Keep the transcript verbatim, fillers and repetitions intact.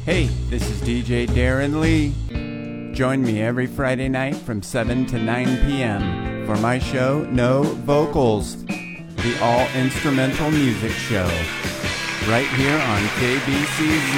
Hey, this is D J Darren Lee. Join me every Friday night from seven to nine p.m. for my show, No Vocals, the all-instrumental music show, right here on K B C Z.